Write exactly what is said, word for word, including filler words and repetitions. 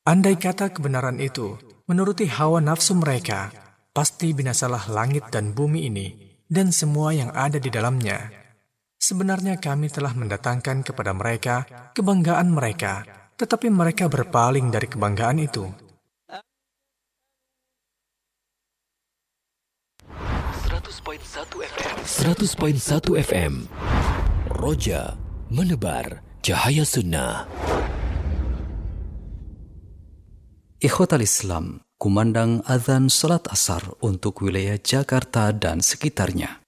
Andai kata kebenaran itu menuruti hawa nafsu mereka, pasti binasalah langit dan bumi ini dan semua yang ada di dalamnya. Sebenarnya kami telah mendatangkan kepada mereka kebanggaan mereka, tetapi mereka berpaling dari kebanggaan itu. seratus koma satu F M seratus koma satu F M Roja menebar cahaya sunnah. Ikhwatal Islam, kumandang azan salat asar untuk wilayah Jakarta dan sekitarnya.